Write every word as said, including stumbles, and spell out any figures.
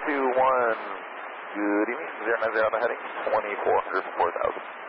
two one, good evening, zero nine zero on the heading, twenty-four hundred, four thousand.